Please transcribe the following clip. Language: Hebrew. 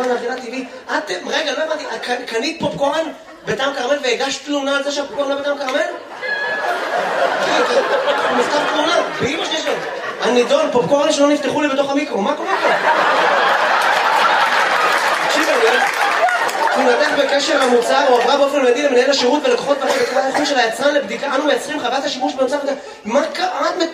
יצרן אכילה טבעי. רגע, לא הבנתי, קנית פופקורן בטעם קרמל והגשת תלונה על זה שהפופקורן לא בטעם קרמל? מכתב תלונה, באמא שלי שלו. הנידון, פופקורן שלא נפתחו לי בתוך המיקרו, מה קורה פה? תקשיב, תלונתך בקשר המוצר הועברה באופן מיידי למנהל השירות ולקוחות בקרה האיכות של היצרן לבדיקה. אנו מייצרים חוות השימוש במוצר. מה קרה?